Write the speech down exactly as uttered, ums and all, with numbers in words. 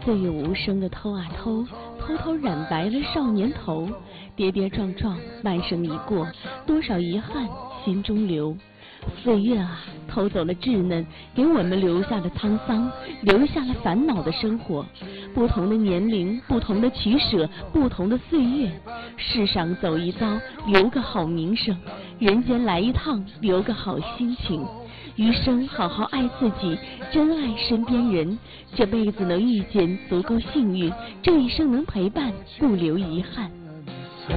岁月无声的偷啊偷，偷偷染白了少年头。跌跌撞撞，半生一过，多少遗憾心中留。岁月啊，偷走了稚嫩，给我们留下了沧桑，留下了烦恼的生活。不同的年龄，不同的取舍，不同的岁月。世上走一遭，留个好名声；人间来一趟，留个好心情。余生好好爱自己，珍爱身边人。这辈子能遇见足够幸运，这一生能陪伴不留遗憾。